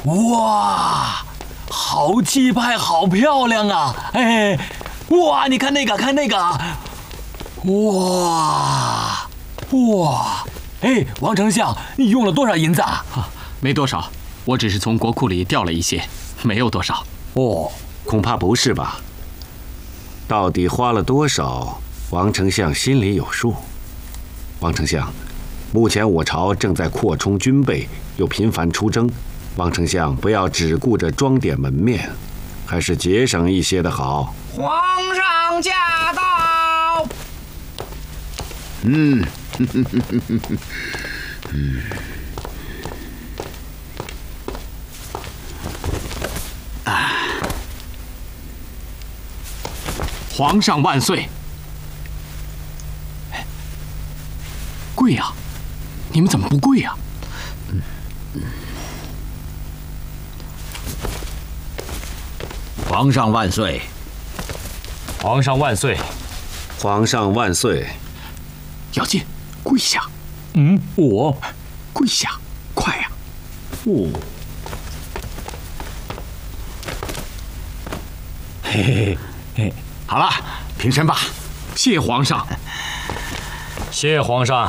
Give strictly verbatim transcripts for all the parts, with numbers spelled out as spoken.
哇，好气派，好漂亮啊！哎，哇，你看那个，看那个，哇哇！哎，王丞相，你用了多少银子啊？ 啊，没多少，我只是从国库里调了一些，没有多少。 哦， 恐怕不是吧？到底花了多少，王丞相心里有数。王丞相，目前我朝正在扩充军备，又频繁出征，王丞相不要只顾着装点门面，还是节省一些的好。 皇上驾到！ 嗯，嗯， 啊！皇上万岁！跪呀！你们怎么不跪呀？嗯嗯。 皇上万岁！ 皇上万岁！ 皇上万岁！ 姚进，跪下！ 嗯，我跪下，快呀！ 哦，嘿嘿嘿， 好了，平身吧。 谢皇上。 谢皇上。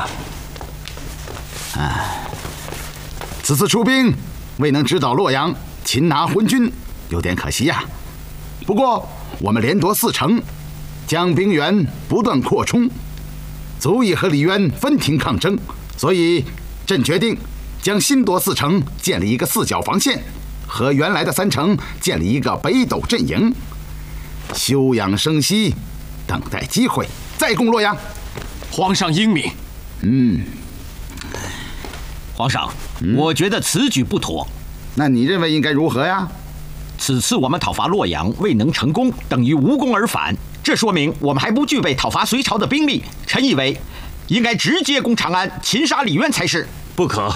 啊，此次出兵未能直捣洛阳，擒拿昏君，有点可惜呀、啊。不过我们连夺四城，将兵源不断扩充，足以和李渊分庭抗争。所以朕决定将新夺四城建立一个四角防线，和原来的三城建立一个北斗阵营，休养生息，等待机会，再攻洛阳。 皇上英明。 嗯， 皇上，嗯、我觉得此举不妥。 那你认为应该如何呀？ 此次我们讨伐洛阳未能成功，等于无功而返，这说明我们还不具备讨伐隋朝的兵力。臣以为，应该直接攻长安，擒杀李渊才是。 不可。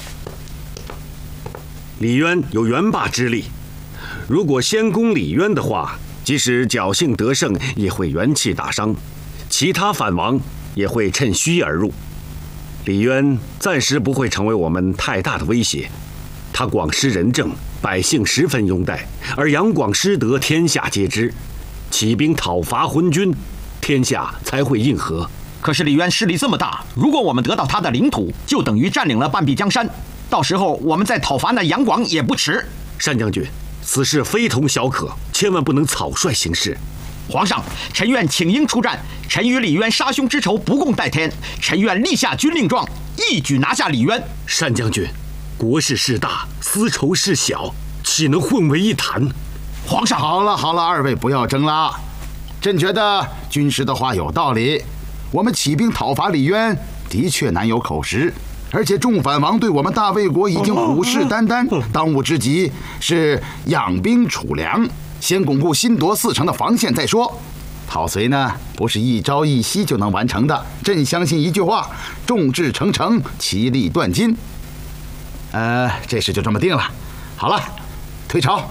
李渊有元霸之力，如果先攻李渊的话，即使侥幸得胜，也会元气大伤，其他反王也会趁虚而入。李渊暂时不会成为我们太大的威胁，他广施仁政，百姓十分拥戴，而杨广失德，天下皆知。起兵讨伐昏君，天下才会应和。 可是李渊势力这么大，如果我们得到他的领土，就等于占领了半壁江山，到时候我们再讨伐那杨广也不迟。 单将军，此事非同小可，千万不能草率行事。 皇上，臣愿请缨出战。臣与李渊杀兄之仇不共戴天，臣愿立下军令状，一举拿下李渊。 单将军，国事事大，私仇事小，岂能混为一谈？ 皇上， 好了好了，二位不要争了。朕觉得军师的话有道理，我们起兵讨伐李渊，的确难有口实。而且众反王对我们大魏国已经虎视眈眈，当务之急是养兵储粮，先巩固新夺四城的防线再说。讨隋呢，不是一朝一夕就能完成的。朕相信一句话：众志成城，其利断金。呃，这事就这么定了。好了，退朝。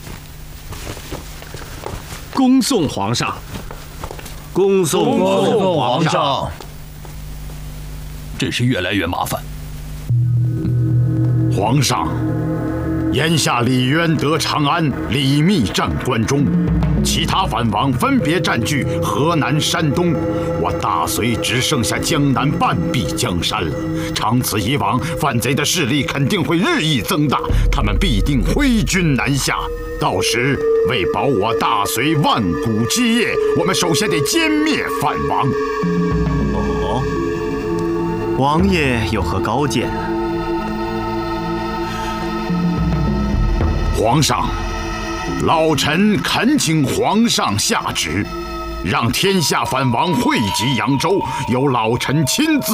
恭送皇上。 恭送恭送皇上。 真是越来越麻烦。 皇上，眼下李渊得长安，李密占关中，其他反王分别占据河南、山东，我大隋只剩下江南半壁江山了。长此以往，反贼的势力肯定会日益增大，他们必定挥军南下。到时为保我大隋万古基业，我们首先得歼灭反王。 哦，王爷有何高见呢？ 皇上，老臣恳请皇上下旨，让天下反王汇集扬州，由老臣亲自